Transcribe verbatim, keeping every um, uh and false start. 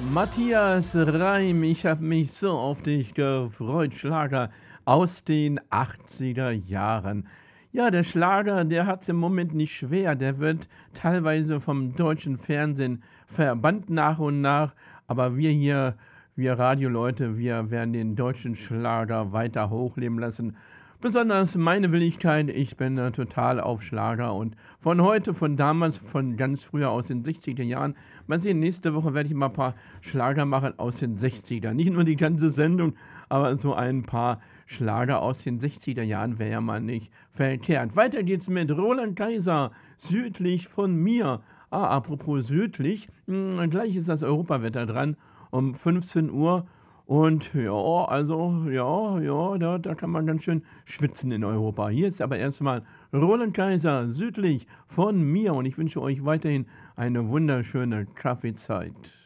Matthias Reim, ich habe mich so auf dich gefreut. Schlager aus den achtziger Jahren. Ja, der Schlager, der hat es im Moment nicht schwer. Der wird teilweise vom deutschen Fernsehen verbannt nach und nach. Aber wir hier, wir Radioleute, wir werden den deutschen Schlager weiter hochleben lassen. Besonders meine Willigkeit, ich bin äh, total auf Schlager und von heute, von damals, von ganz früher aus den sechziger Jahren. Mal sehen, nächste Woche werde ich mal ein paar Schlager machen aus den sechziger. Nicht nur die ganze Sendung, aber so ein paar Schlager aus den sechziger Jahren wäre ja mal nicht verkehrt. Weiter geht's mit Roland Kaiser, südlich von mir. Ah, apropos südlich, mh, gleich ist das Europawetter dran, um fünfzehn Uhr. Und ja, also, ja, ja, da, da kann man ganz schön schwitzen in Europa. Hier ist aber erstmal Roland Kaiser, südlich von mir. Und ich wünsche euch weiterhin eine wunderschöne Kaffeezeit.